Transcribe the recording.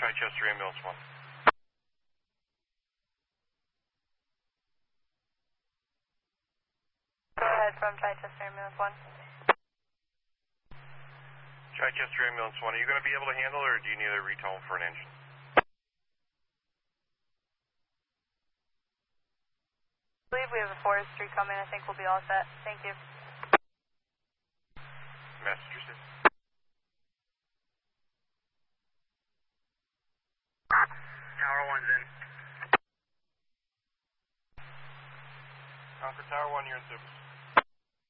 Chichester Ambulance 1. Go ahead from Chichester Ambulance 1. Chichester Ambulance 1, are you going to be able to handle it, or do you need a retone for an engine? I believe we have a forestry coming. I think we'll be all set. Thank you. Massachusetts. Tower 1's in. Concord Tower 1, you're in service.